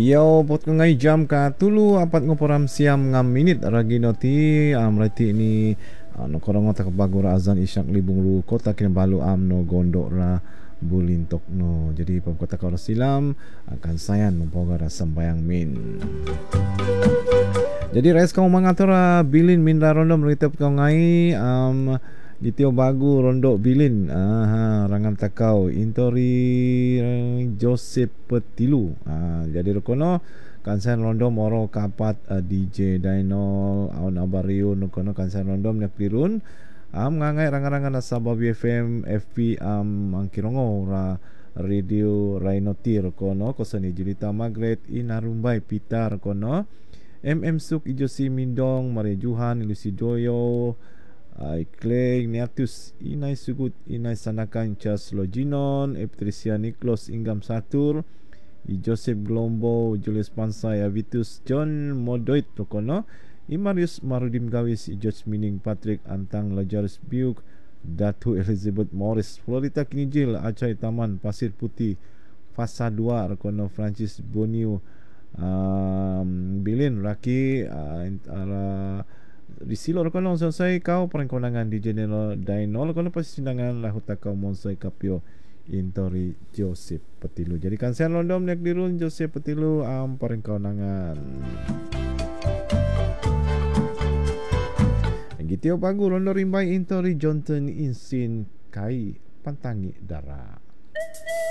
Yo pot ko ngay jam ka tulu apat ngoporam siam ngam minit ragi noti rati ini no korong tak bagur azan isyak libung lu kota kinabalu no gondok ra bulintok no. Jadi pemkota kau silam akan sayan mempogar sembayang min. Jadi res kau mengatur bilin minra rondo meritap kau ngai Ditio bagu rondo bilin rangan takau intori Joseph Petilu jadi rokono kansen rondo moro kapat DJ Dino aun abariu rokono kansen rondo nepirun ngangai rangan-rangan Sabah BFM FP angkirongo ra radio Rainoti rokono kosani Julita Magret Inarumbai Pita rokono Suk Ijosi Mindong Maria Juhan Lucy Doyo Clay Niatus Inai Sugut Inai Sanakan Charles Loginon Patricia Niklos Inggam Satur Joseph Glombo Julius Pansai Avitus John Modoit Rokono Marius Marudim Gawis George Mining Patrick Antang Lazarus Biuk Datu Elizabeth Morris Florita Kinijil Acai Taman Pasir Putih Fasa 2 Rokono Francis Boniu Bilin Raki di silo kono selesai kau perangkonangan di General Dainol kono persidangan lahuta kau monsoi kapio intori Joseph Petilu. Jadi kansen londom nek dirun Joseph Petilu perangkonangan. Gitio pagu rondo rimbai intori Johnson Insin kai pantangi dara.